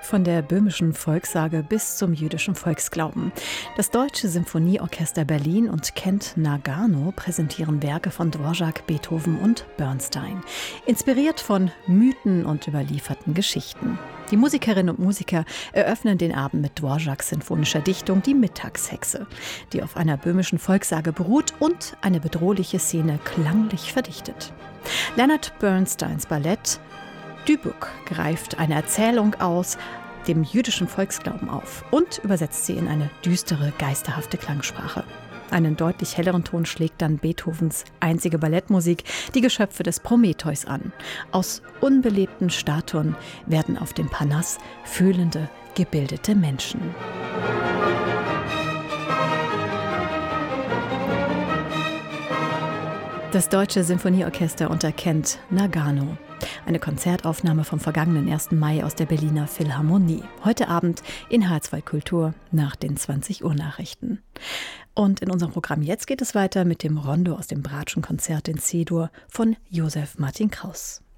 von der böhmischen Volkssage bis zum jüdischen Volksglauben. Das Deutsche Symphonieorchester Berlin und Kent Nagano präsentieren Werke von Dvorak, Beethoven und Bernstein, inspiriert von Mythen und überlieferten Geschichten. Die Musikerinnen und Musiker eröffnen den Abend mit Dvoraks sinfonischer Dichtung Die Mittagshexe, die auf einer böhmischen Volkssage beruht und eine bedrohliche Szene klanglich verdichtet. Leonard Bernsteins Ballett Dybbuk greift eine Erzählung aus dem jüdischen Volksglauben auf und übersetzt sie in eine düstere, geisterhafte Klangsprache. Einen deutlich helleren Ton schlägt dann Beethovens einzige Ballettmusik, die Geschöpfe des Prometheus, an. Aus unbelebten Statuen werden auf dem Parnass fühlende, gebildete Menschen. Das Deutsche Symphonieorchester unter Kent Nagano. Eine Konzertaufnahme vom vergangenen 1. Mai aus der Berliner Philharmonie. Heute Abend in H2 Kultur nach den 20 Uhr Nachrichten. Und in unserem Programm jetzt geht es weiter mit dem Rondo aus dem Bratschen Konzert in C-Dur von Josef Martin Kraus.